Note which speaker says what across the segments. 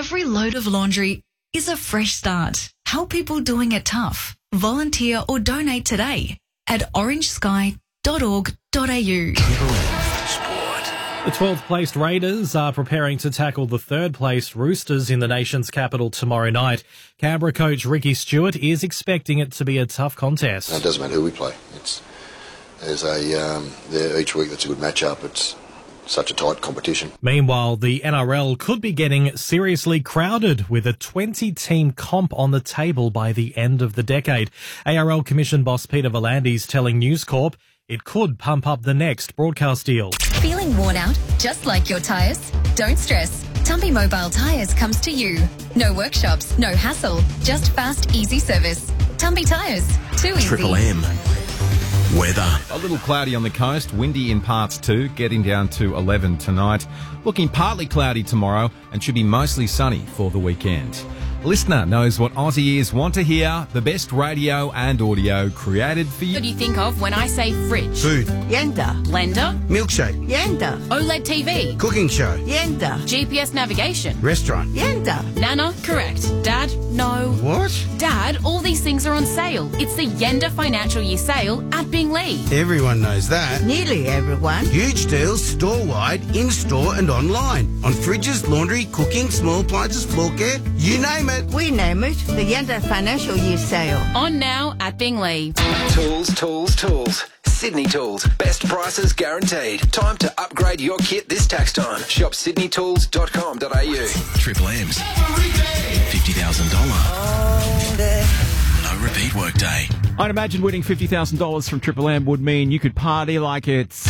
Speaker 1: every load of laundry is a fresh start. Help people doing it tough. Volunteer or donate today at orangesky.org.au.
Speaker 2: The 12th placed Raiders are preparing to tackle the 3rd placed Roosters in the nation's capital tomorrow night. Canberra coach Ricky Stewart is expecting it to be a tough contest.
Speaker 3: It doesn't matter who we play. Each week that's a good matchup. It's such a tight competition.
Speaker 2: Meanwhile, the NRL could be getting seriously crowded with a 20-team comp on the table by the end of the decade. ARL Commission boss Peter V'landys telling News Corp it could pump up the next broadcast deal.
Speaker 4: Feeling worn out, just like your tyres? Don't stress. Tumpy Mobile Tyres comes to you. No workshops, no hassle, just fast, easy service. Tumpy Tyres, too easy.
Speaker 5: Triple M. Weather.
Speaker 6: A little cloudy on the coast, windy in parts too, getting down to 11 tonight. Looking partly cloudy tomorrow and should be mostly sunny for the weekend. Listener knows what Aussie ears want to hear, the best radio and audio created for you.
Speaker 7: What do you think of when I say fridge?
Speaker 8: Food.
Speaker 9: Yenda.
Speaker 7: Blender?
Speaker 8: Milkshake.
Speaker 9: Yenda.
Speaker 7: OLED TV?
Speaker 8: Cooking show.
Speaker 9: Yenda.
Speaker 7: GPS navigation?
Speaker 8: Restaurant.
Speaker 9: Yenda.
Speaker 7: Nana? Correct. Dad? No.
Speaker 8: What?
Speaker 7: Dad, all these things are on sale. It's the Yenda Financial Year Sale at Binglee.
Speaker 8: Everyone knows that.
Speaker 9: Nearly everyone.
Speaker 8: Huge deals store-wide, in-store and online. On fridges, laundry, cooking, small appliances, floor care, you name it.
Speaker 9: We name it the Yenda Financial Year Sale.
Speaker 7: On now at Binglee.
Speaker 5: Tools. Sydney Tools. Best prices guaranteed. Time to upgrade your kit this tax time. Shop sydneytools.com.au. Triple M's. $50,000. No repeat workday.
Speaker 6: I'd imagine winning $50,000 from Triple M would mean you could party like it's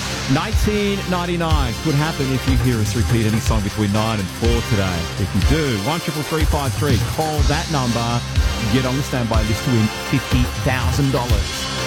Speaker 6: 1999. Could happen if you hear us repeat any song between 9 and 4 today. If you do, 133353. Call that number. Get on the standby list to win $50,000.